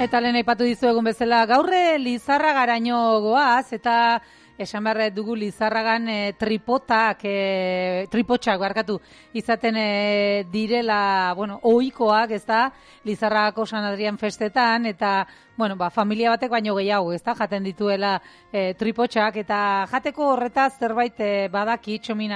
Eta lehen aipatu dizuegun bezala, gaurre Lizarragaraino goaz, eta esan behar dugu Lizarragan tripotxak barkatu izaten direla, ohikoak, ez da, Lizarragako San Adrian festetan, eta, familia batek baino gehiago, ez da, jaten dituela tripotxak, eta jateko horretaz zerbait badaki Txomina